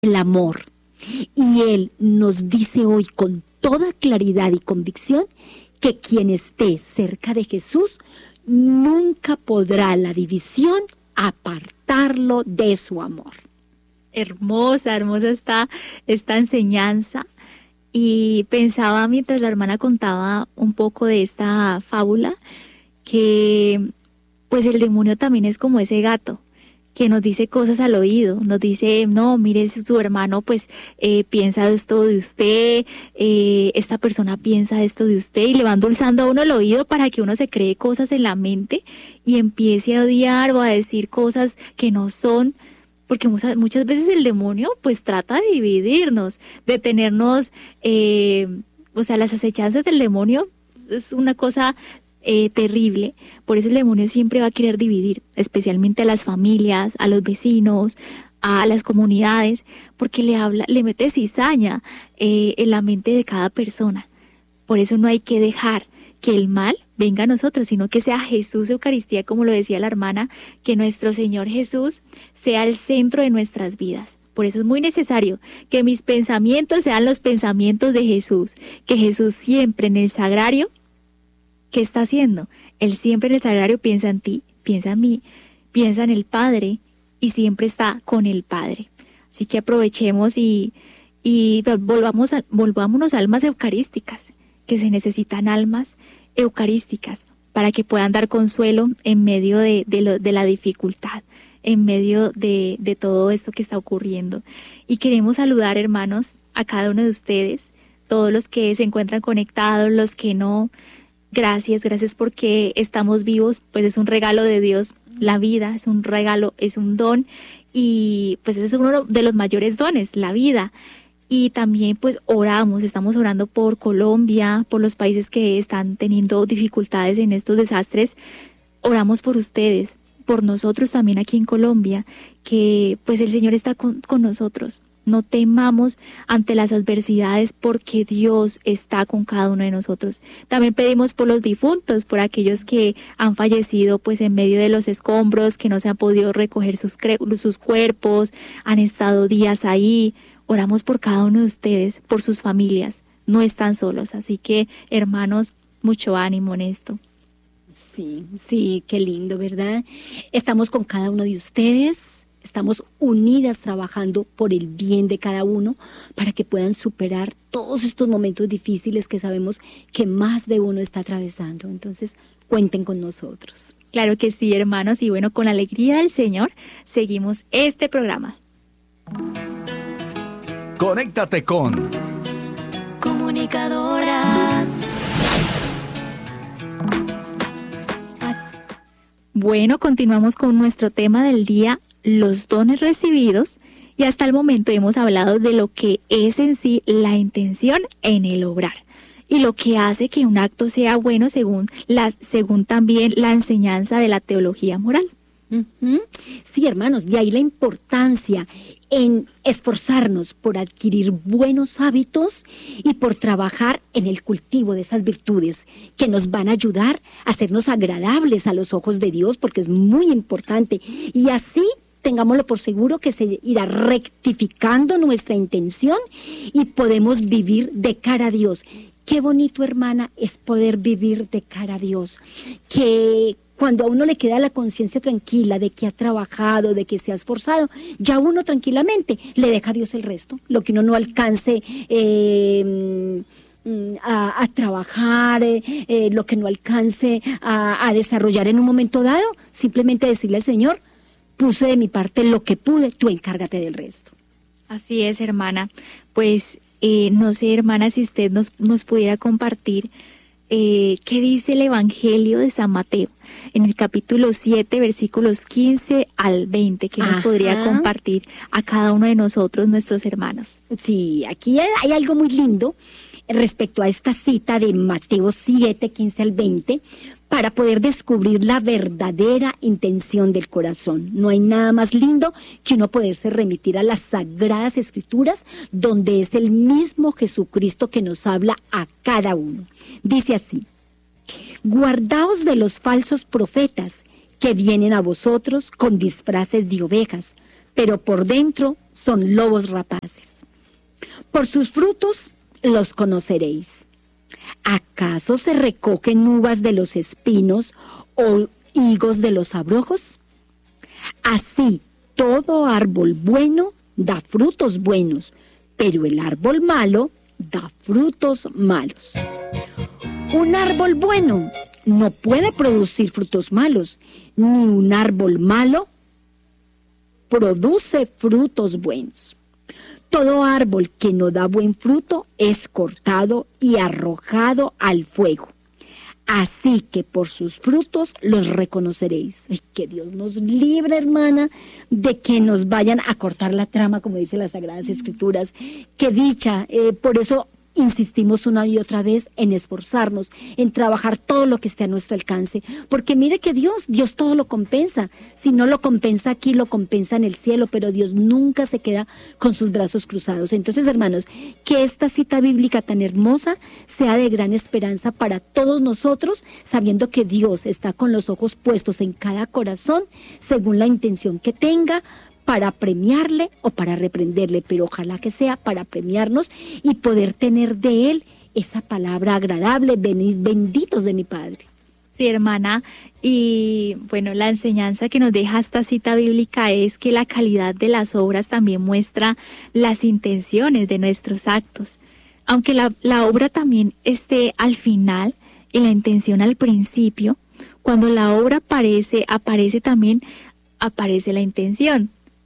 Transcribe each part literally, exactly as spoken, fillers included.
el amor. Y Él nos dice hoy con toda claridad y convicción que quien esté cerca de Jesús nunca podrá la división apartarlo de su amor. Hermosa, hermosa está esta enseñanza. Y pensaba mientras la hermana contaba un poco de esta fábula que pues el demonio también es como ese gato que nos dice cosas al oído, nos dice, no, mire, su hermano pues eh, piensa esto de usted, eh, esta persona piensa esto de usted, y le va endulzando a uno el oído para que uno se cree cosas en la mente y empiece a odiar o a decir cosas que no son, porque muchas, muchas veces el demonio pues trata de dividirnos, de tenernos, eh, o sea, las acechanzas del demonio es una cosa Eh, terrible. Por eso el demonio siempre va a querer dividir, especialmente a las familias, a los vecinos, a las comunidades, porque le habla, le mete cizaña eh, en la mente de cada persona. Por eso no hay que dejar que el mal venga a nosotros, sino que sea Jesús Eucaristía, como lo decía la hermana, que nuestro Señor Jesús sea el centro de nuestras vidas. Por eso es muy necesario que mis pensamientos sean los pensamientos de Jesús, que Jesús siempre en el sagrario, ¿qué está haciendo? Él siempre en el sagrario piensa en ti, piensa en mí, piensa en el Padre y siempre está con el Padre. Así que aprovechemos y, y volvamos a, volvámonos almas eucarísticas, que se necesitan almas eucarísticas para que puedan dar consuelo en medio de, de, lo, de la dificultad, en medio de, de todo esto que está ocurriendo. Y queremos saludar, hermanos, a cada uno de ustedes, todos los que se encuentran conectados, los que no. Gracias, gracias porque estamos vivos, pues es un regalo de Dios, la vida es un regalo, es un don y pues ese es uno de los mayores dones, la vida. Y también pues oramos, estamos orando por Colombia, por los países que están teniendo dificultades en estos desastres, oramos por ustedes, por nosotros también aquí en Colombia, que pues el Señor está con, con nosotros. No temamos ante las adversidades porque Dios está con cada uno de nosotros. También pedimos por los difuntos, por aquellos que han fallecido pues en medio de los escombros, que no se han podido recoger sus, sus cuerpos, han estado días ahí. Oramos por cada uno de ustedes, por sus familias. No están solos, así que hermanos, mucho ánimo en esto. Sí, sí, qué lindo, ¿verdad? Estamos con cada uno de ustedes. Estamos unidas trabajando por el bien de cada uno para que puedan superar todos estos momentos difíciles que sabemos que más de uno está atravesando. Entonces, cuenten con nosotros. Claro que sí, hermanos. Y bueno, con la alegría del Señor, seguimos este programa. Conéctate con Comunicadoras. Bueno, continuamos con nuestro tema del día, los dones recibidos, y hasta el momento hemos hablado de lo que es en sí la intención en el obrar y lo que hace que un acto sea bueno según, las, según también la enseñanza de la teología moral. Uh-huh. Sí, hermanos, de ahí la importancia en esforzarnos por adquirir buenos hábitos y por trabajar en el cultivo de esas virtudes que nos van a ayudar a hacernos agradables a los ojos de Dios, porque es muy importante. Y así tengámoslo por seguro que se irá rectificando nuestra intención y podemos vivir de cara a Dios. Qué bonito, hermana, es poder vivir de cara a Dios. Que cuando a uno le queda la conciencia tranquila de que ha trabajado, de que se ha esforzado, ya uno tranquilamente le deja a Dios el resto. Lo que uno no alcance eh, a, a trabajar, eh, eh, lo que no alcance a, a desarrollar en un momento dado, simplemente decirle al Señor, puse de mi parte lo que pude, tú encárgate del resto. Así es, hermana. Pues eh, no sé, hermana, si usted nos, nos pudiera compartir eh, qué dice el Evangelio de San Mateo en el capítulo siete, versículos quince al veinte, que nos Ajá. podría compartir a cada uno de nosotros, nuestros hermanos. Sí, aquí hay algo muy lindo respecto a esta cita de Mateo siete, quince al veinte, para poder descubrir la verdadera intención del corazón. No hay nada más lindo que uno poderse remitir a las Sagradas Escrituras, donde es el mismo Jesucristo que nos habla a cada uno. Dice así: guardaos de los falsos profetas que vienen a vosotros con disfraces de ovejas, pero por dentro son lobos rapaces. Por sus frutos los conoceréis. ¿Acaso se recogen uvas de los espinos o higos de los abrojos? Así, todo árbol bueno da frutos buenos, pero el árbol malo da frutos malos. Un árbol bueno no puede producir frutos malos, ni un árbol malo produce frutos buenos. Todo árbol que no da buen fruto es cortado y arrojado al fuego. Así que por sus frutos los reconoceréis. Ay, que Dios nos libre, hermana, de que nos vayan a cortar la trama, como dice las Sagradas Escrituras. Qué dicha, eh, por eso insistimos una y otra vez en esforzarnos, en trabajar todo lo que esté a nuestro alcance, porque mire que Dios, Dios todo lo compensa. Si no lo compensa aquí, lo compensa en el cielo, pero Dios nunca se queda con sus brazos cruzados. Entonces, hermanos, que esta cita bíblica tan hermosa sea de gran esperanza para todos nosotros, sabiendo que Dios está con los ojos puestos en cada corazón, según la intención que tenga, para premiarle o para reprenderle, pero ojalá que sea para premiarnos y poder tener de Él esa palabra agradable, benditos de mi Padre. Sí, hermana, y bueno, la enseñanza que nos deja esta cita bíblica es que la calidad de las obras también muestra las intenciones de nuestros actos. Aunque la, la obra también esté al final y la intención al principio, cuando la obra aparece, aparece también, aparece la intención.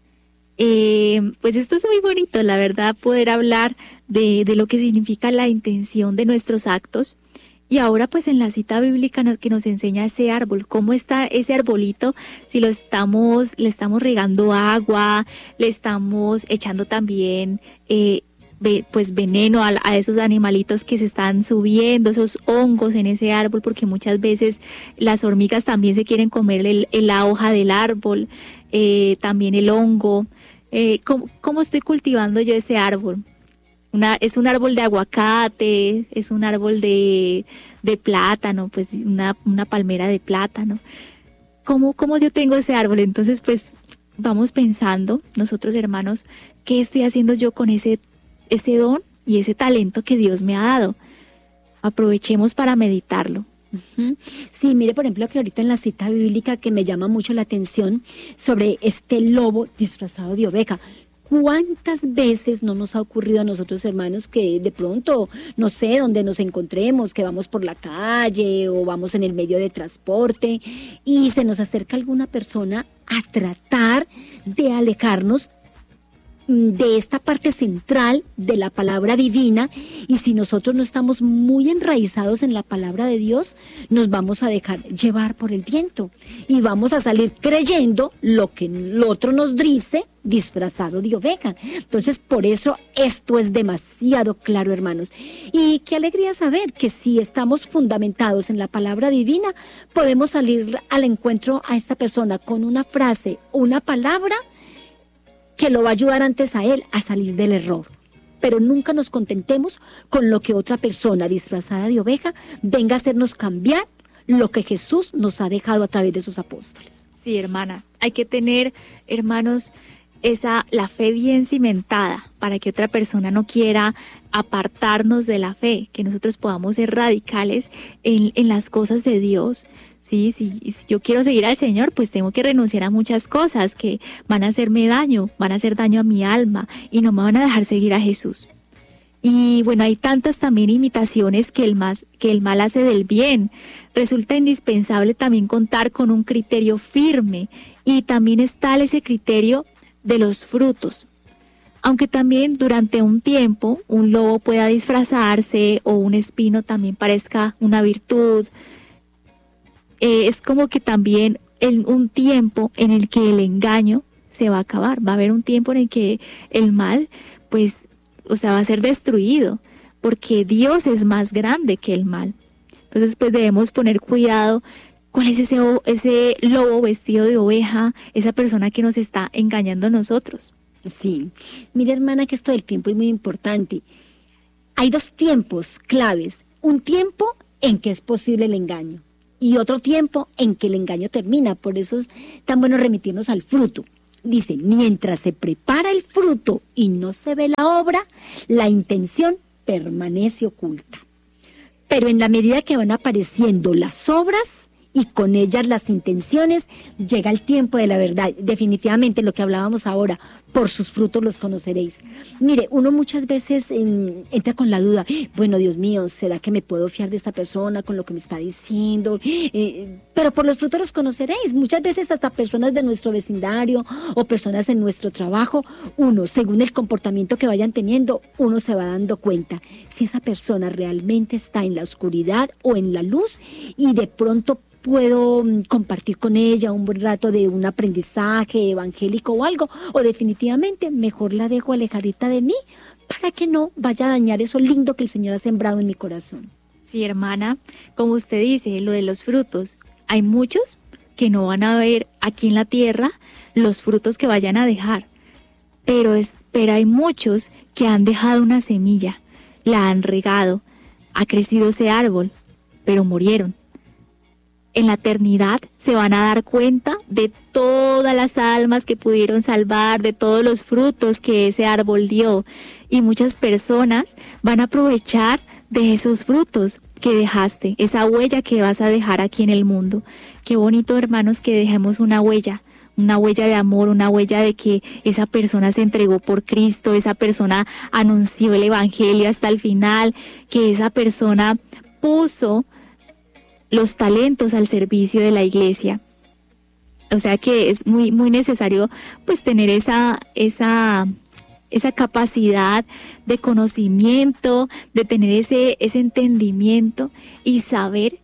Eh, pues esto es muy bonito, la verdad, poder hablar de, de lo que significa la intención de nuestros actos. Y ahora pues en la cita bíblica no, que nos enseña ese árbol, cómo está ese arbolito, si lo estamos, le estamos regando agua, le estamos echando también eh, ve, pues veneno a, a esos animalitos que se están subiendo, esos hongos en ese árbol, porque muchas veces las hormigas también se quieren comer el, el, la hoja del árbol, eh, también el hongo. Eh, ¿cómo, ¿Cómo estoy cultivando yo ese árbol? Una, es un árbol de aguacate, es un árbol de, de plátano, pues una, una palmera de plátano. ¿Cómo, ¿Cómo yo tengo ese árbol? Entonces, pues vamos pensando, nosotros hermanos, ¿qué estoy haciendo yo con ese, ese don y ese talento que Dios me ha dado? Aprovechemos para meditarlo. Sí, mire, por ejemplo, que ahorita en la cita bíblica que me llama mucho la atención sobre este lobo disfrazado de oveja. ¿Cuántas veces no nos ha ocurrido a nosotros, hermanos, que de pronto, no sé, donde nos encontremos, que vamos por la calle o vamos en el medio de transporte y se nos acerca alguna persona a tratar de alejarnos de esta parte central de la palabra divina, y si nosotros no estamos muy enraizados en la palabra de Dios, nos vamos a dejar llevar por el viento y vamos a salir creyendo lo que el otro nos dice disfrazado de oveja. Entonces, por eso esto es demasiado claro, hermanos. Y qué alegría saber que si estamos fundamentados en la palabra divina, podemos salir al encuentro a esta persona con una frase, una palabra que lo va a ayudar antes a él a salir del error. Pero nunca nos contentemos con lo que otra persona disfrazada de oveja venga a hacernos cambiar lo que Jesús nos ha dejado a través de sus apóstoles. Sí, hermana, hay que tener, hermanos, esa la fe bien cimentada para que otra persona no quiera apartarnos de la fe, que nosotros podamos ser radicales en, en las cosas de Dios. Sí, si, si yo quiero seguir al Señor, pues tengo que renunciar a muchas cosas que van a hacerme daño, van a hacer daño a mi alma y no me van a dejar seguir a Jesús. Y bueno, hay tantas también imitaciones que el, más, que el mal hace del bien. Resulta indispensable también contar con un criterio firme, y también está ese criterio de los frutos. Aunque también durante un tiempo un lobo pueda disfrazarse o un espino también parezca una virtud, Eh, es como que también en un tiempo en el que el engaño se va a acabar, va a haber un tiempo en el que el mal, pues, o sea, va a ser destruido, porque Dios es más grande que el mal. Entonces, pues debemos poner cuidado, cuál es ese, ese lobo vestido de oveja, esa persona que nos está engañando a nosotros. Sí, mira, hermana, que esto del tiempo es muy importante. Hay dos tiempos claves, un tiempo en que es posible el engaño y otro tiempo en que el engaño termina. Por eso es tan bueno remitirnos al fruto. Dice, mientras se prepara el fruto y no se ve la obra, la intención permanece oculta. Pero en la medida que van apareciendo las obras y con ellas las intenciones, llega el tiempo de la verdad. Definitivamente lo que hablábamos ahora, por sus frutos los conoceréis. Mire, uno muchas veces eh, entra con la duda, bueno, Dios mío, ¿será que me puedo fiar de esta persona con lo que me está diciendo? Eh, pero por los frutos los conoceréis. Muchas veces hasta personas de nuestro vecindario o personas en nuestro trabajo, uno, según el comportamiento que vayan teniendo, uno se va dando cuenta si esa persona realmente está en la oscuridad o en la luz, y de pronto puedo compartir con ella un buen rato de un aprendizaje evangélico o algo, o definitivamente mejor la dejo alejadita de mí para que no vaya a dañar eso lindo que el Señor ha sembrado en mi corazón. Sí, hermana, como usted dice, lo de los frutos, hay muchos que no van a ver aquí en la tierra los frutos que vayan a dejar, pero, es, pero hay muchos que han dejado una semilla, la han regado, ha crecido ese árbol, pero murieron. En la eternidad se van a dar cuenta de todas las almas que pudieron salvar, de todos los frutos que ese árbol dio. Y muchas personas van a aprovechar de esos frutos que dejaste, esa huella que vas a dejar aquí en el mundo. Qué bonito, hermanos, que dejemos una huella, una huella de amor, una huella de que esa persona se entregó por Cristo, esa persona anunció el evangelio hasta el final, que esa persona puso los talentos al servicio de la iglesia. O sea que es muy muy necesario pues tener esa esa esa capacidad de conocimiento, de tener ese ese entendimiento y saber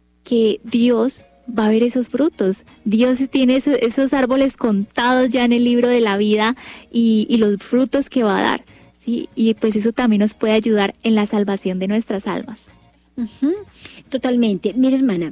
que Dios va a ver esos frutos. Dios tiene esos, esos árboles contados ya en el libro de la vida y, y los frutos que va a dar, ¿sí? Y pues eso también nos puede ayudar en la salvación de nuestras almas. Uh-huh. Totalmente. Mira, hermana,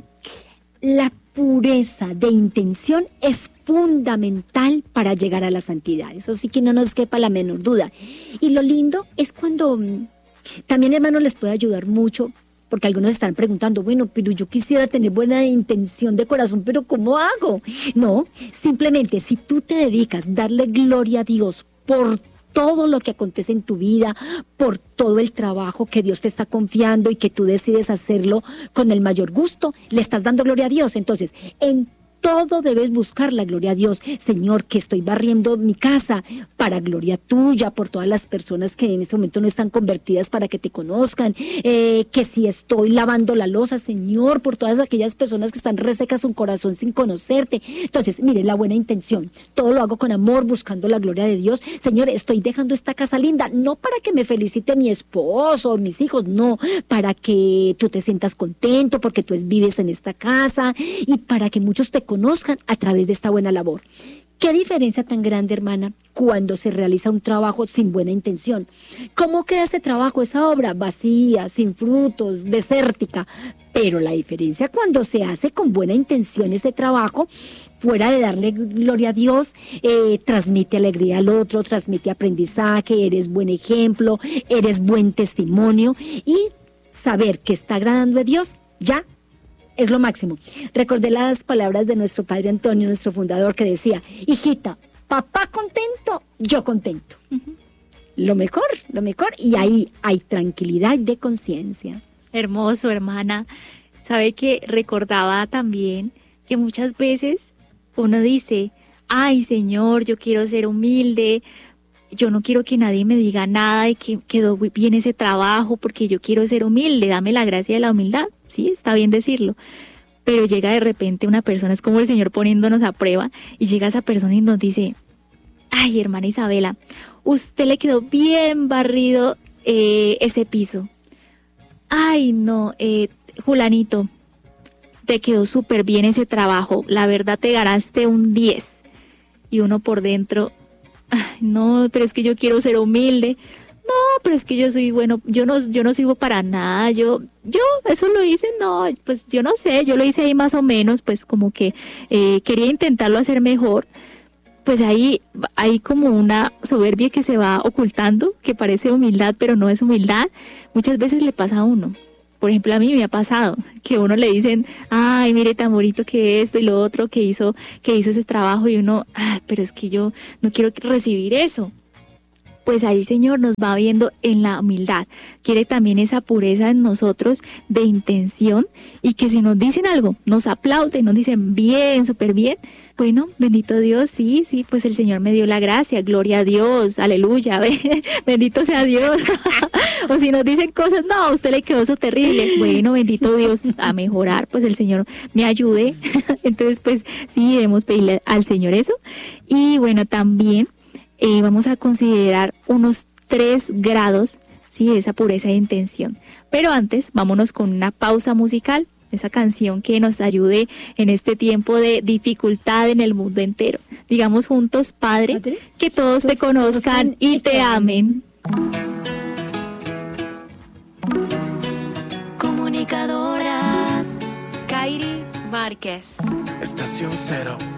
la pureza de intención es fundamental para llegar a la santidad. Eso sí que no nos quepa la menor duda. Y lo lindo es cuando también, hermano, les puede ayudar mucho, porque algunos están preguntando, bueno, pero yo quisiera tener buena intención de corazón, pero ¿cómo hago? No, simplemente si tú te dedicas a darle gloria a Dios por todo lo que acontece en tu vida, por todo el trabajo que Dios te está confiando y que tú decides hacerlo con el mayor gusto, le estás dando gloria a Dios. Entonces, en todo debes buscar la gloria a Dios. Señor, que estoy barriendo mi casa para gloria tuya, por todas las personas que en este momento no están convertidas para que te conozcan, eh, que si estoy lavando la loza, Señor, por todas aquellas personas que están resecas su corazón sin conocerte. Entonces, mire, la buena intención, todo lo hago con amor, buscando la gloria de Dios. Señor, estoy dejando esta casa linda, no para que me felicite mi esposo o mis hijos, no, para que tú te sientas contento porque tú vives en esta casa y para que muchos te conozcan a través de esta buena labor. ¿Qué diferencia tan grande, hermana, cuando se realiza un trabajo sin buena intención? ¿Cómo queda ese trabajo, esa obra? Vacía, sin frutos, desértica. Pero la diferencia cuando se hace con buena intención ese trabajo, fuera de darle gloria a Dios, eh, transmite alegría al otro, transmite aprendizaje, eres buen ejemplo, eres buen testimonio, y saber que está agradando a Dios, ya es lo máximo. Recordé las palabras de nuestro padre Antonio, nuestro fundador, que decía, hijita, papá contento, yo contento. Uh-huh. Lo mejor, lo mejor, y ahí hay tranquilidad de conciencia. Hermoso, hermana. Sabe que recordaba también que muchas veces uno dice, ay, Señor, yo quiero ser humilde, yo no quiero que nadie me diga nada y que quedó bien ese trabajo porque yo quiero ser humilde, dame la gracia de la humildad. Sí, está bien decirlo, pero llega de repente una persona, es como el Señor poniéndonos a prueba, y llega esa persona y nos dice, ay, hermana Isabela, usted le quedó bien barrido eh, ese piso. Ay, no, eh, Julanito, te quedó súper bien ese trabajo, la verdad te ganaste un diez. Y uno por dentro, ay, no, pero es que yo quiero ser humilde. No, pero es que yo soy bueno, yo no, yo no sirvo para nada, yo, yo, eso lo hice, no, pues yo no sé, yo lo hice ahí más o menos, pues como que eh, quería intentarlo hacer mejor, pues ahí hay como una soberbia que se va ocultando, que parece humildad, pero no es humildad, muchas veces le pasa a uno, Por ejemplo, a mí me ha pasado que a uno le dicen, ay, mire tan bonito que esto y lo otro, que hizo, que hizo ese trabajo, y uno, ah, pero es que yo no quiero recibir eso. Pues ahí el Señor nos va viendo en la humildad. Quiere también esa pureza en nosotros de intención, y que si nos dicen algo, nos aplauden, nos dicen bien, súper bien. Bueno, bendito Dios, sí, sí, pues el Señor me dio la gracia, gloria a Dios, aleluya, bendito sea Dios. O si nos dicen cosas, no, a usted le quedó eso terrible. Bueno, bendito Dios, a mejorar, pues el Señor me ayude. Entonces, pues sí, debemos pedirle al Señor eso. Y bueno, también Eh, vamos a considerar unos tres grados, ¿sí?, de esa pureza de intención. Pero antes, vámonos con una pausa musical, esa canción que nos ayude en este tiempo de dificultad en el mundo entero. Digamos juntos, Padre, Padre que todos te conozcan y te amen. Comunicadoras Kairi Márquez. Estación Cero.